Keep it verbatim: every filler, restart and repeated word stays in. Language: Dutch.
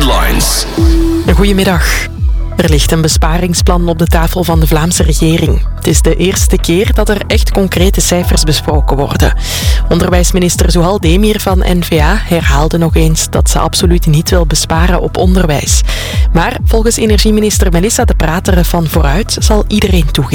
Headlines. Goedemiddag. Er ligt een besparingsplan op de tafel van de Vlaamse regering. Het is de eerste keer dat er echt concrete cijfers besproken worden. Onderwijsminister Zuhal Demir van N V A herhaalde nog eens dat ze absoluut niet wil besparen op onderwijs. Maar volgens energieminister Melissa de Prateren van Vooruit zal iedereen toegeven